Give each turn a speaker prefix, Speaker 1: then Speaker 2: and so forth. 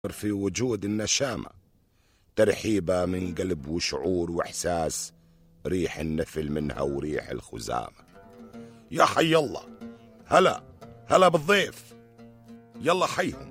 Speaker 1: في وجود النشامة، ترحيبة من قلب وشعور وإحساس، ريح النفل منها وريح الخزامة. يا حي الله، هلا بالضيف، يلا حيهم.